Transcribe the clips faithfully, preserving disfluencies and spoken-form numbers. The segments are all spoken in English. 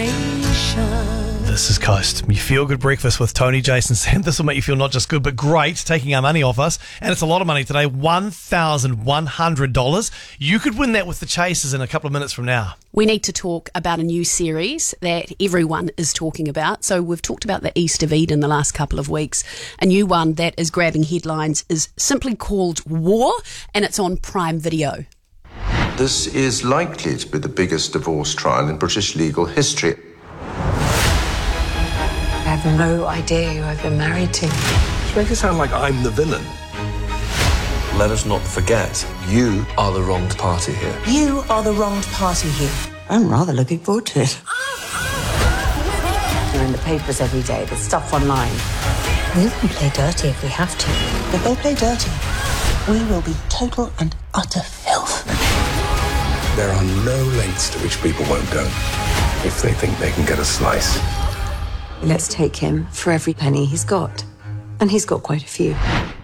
This is Coast, your feel-good breakfast with Tony, Jason, Sam. This will make you feel not just good, but great, taking our money off us. And it's a lot of money today, one thousand one hundred dollars. You could win that with the Chasers in a couple of minutes from now. We need to talk about a new series that everyone is talking about. So we've talked about the East of Eden the last couple of weeks. A new one that is grabbing headlines is simply called War, and it's on Prime Video. This is likely to be the biggest divorce trial in British legal history. I have no idea who I've been married to. You make it sound like I'm the villain. Let us not forget, you are the wronged party here. You are the wronged party here. I'm rather looking forward to it. You're in the papers every day, there's stuff online. We can play dirty if we have to. If they play dirty, we will be total and utter filth. There are no lengths to which people won't go if they think they can get a slice. Let's take him for every penny he's got. And he's got quite a few.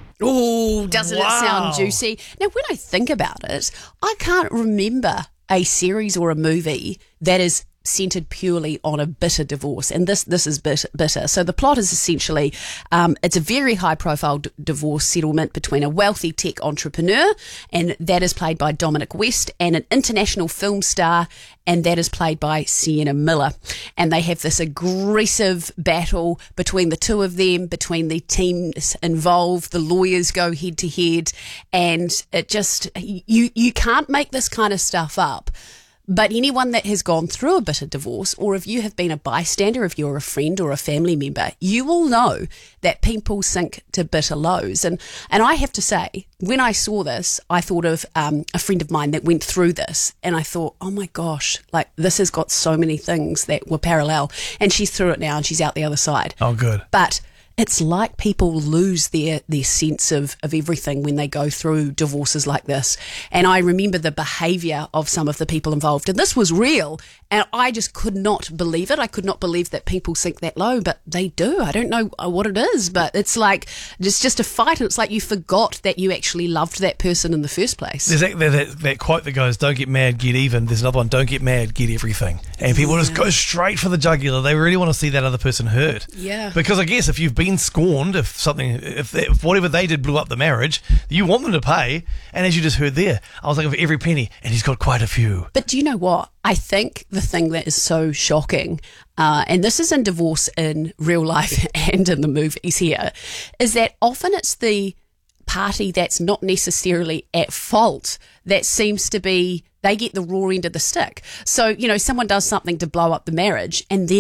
Oh, doesn't Wow. it sound juicy? Now, when I think about it, I can't remember a series or a movie that is centred purely on a bitter divorce, and this this is bit, bitter. So the plot is essentially, um, it's a very high-profile d- divorce settlement between a wealthy tech entrepreneur, and that is played by Dominic West, and an international film star, and that is played by Sienna Miller. And they have this aggressive battle between the two of them, between the teams involved. The lawyers go head-to-head, and it just, you you can't make this kind of stuff up. But anyone that has gone through a bitter divorce, or if you have been a bystander, if you're a friend or a family member, you will know that people sink to bitter lows. And and I have to say, when I saw this, I thought of um, a friend of mine that went through this, and I thought, oh my gosh, like this has got so many things that were parallel. And she's through it now, and she's out the other side. Oh, good. But it's like people lose their, their sense of, of everything when they go through divorces like this. And I remember the behaviour of some of the people involved. And this was real. And I just could not believe it. I could not believe that people sink that low, but they do. I don't know what it is, but it's like, it's just a fight. And it's like you forgot that you actually loved that person in the first place. There's that, that, that quote that goes, don't get mad, get even. There's another one, don't get mad, get everything. And people Yeah. just go straight for the jugular. They really want to see that other person hurt. Yeah. Because I guess if you've been scorned, if something, if, if whatever they did blew up the marriage, you want them to pay. And as you just heard there, I was looking for every penny, and he's got quite a few. But do you know what? I think the thing that is so shocking, uh, and this is in divorce in real life and in the movies here, is that often it's the party that's not necessarily at fault that seems to be, they get the raw end of the stick. So, you know, someone does something to blow up the marriage, and then